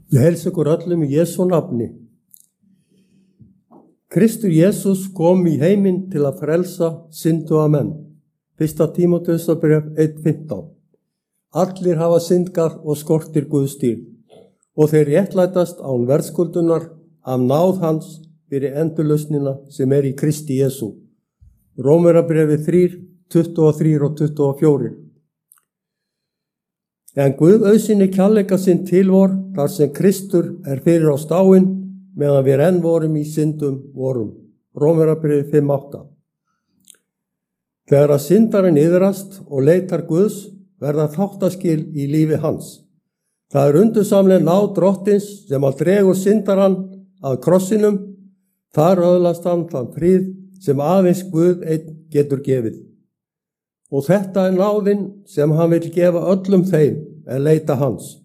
Ég heilsa ykkur öllum í Jesú nafni. Kristur Jesús kom í heiminn til að frelsa synduga menn. 1. Tímóteusarbréf 1:15. Allir hafa syndgað og skortir Guðs dýrð, og þeir réttlætast án verðskuldunar af náð hans fyrir endurlausnina sem í Kristi Jesú. Rómverjabréfið 3:23 og 24. En Guð auðsýni kærleika sinn til vor, þar sem Kristur fyrir á stáin, meðan við enn vorum í syndum vorum. Rómverjabréfið 5:8. Þegar að syndarinn iðrast og leitar Guðs, verða þáttaskil í lífi hans. Það undursamleg náð drottins sem að dregur syndarann að krossinum, þar öðlast hann þann frið sem aðeins Guð einn getur gefið. Og þetta náðin sem hann vil gefa öllum þeim leita hans.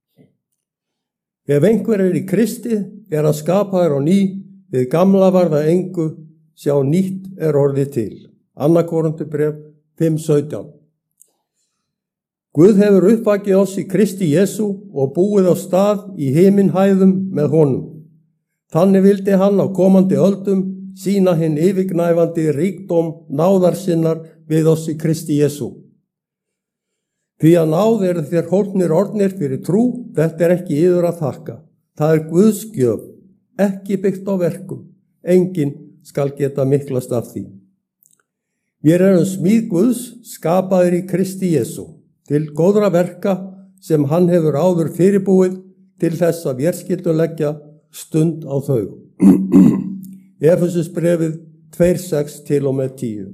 Ef einhver í Kristi að skapaður á ný, við gamla var það engu, sjá nýtt orðið til. 2. Korinthubréf 5:17. Guð hefur uppvakið oss í Kristi Jesú og búið á stað í himinhæðum með honum. Þannig vildi hann á komandi öldum sýna hinn yfirgnæfandi ríkdóm náðar sinnar við oss í Kristi Jesú. Því að náð þér hólpnir orðnir fyrir trú, þetta ekki yður að þakka. Það Guðs gjöf, ekki byggt á verkum. Enginn skal geta miklast af því. Við erum smíð Guðs, skapaðir í Kristi Jesú, til góðra verka sem hann hefur áður fyrirbúið til þess að vér skyldum leggja stund á þau. Efesusbréfið 2:6-10.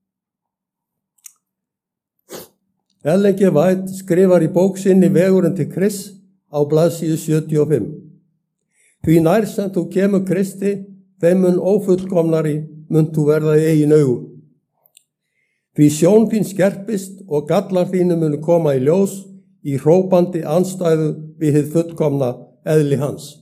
Ellen G. White skrifar í bók sinni Vegurinn til Krists á blaðsíðu 75. Því nær sem þú kemur Kristi, þeim mun ófullkomnari mun þú verða í eigin augum. Því sjón þín skerpist og gallar þínu munu koma í ljós í hrópandi andstæðu við hið fullkomna eðli hans.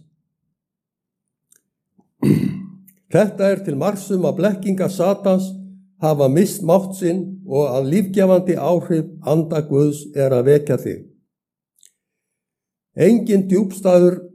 Þetta til marks að blekkingar Satans hafa mist mátt sinn og að lífgjafandi áhrif anda Guðs að vekja þig. Engin djúpstæður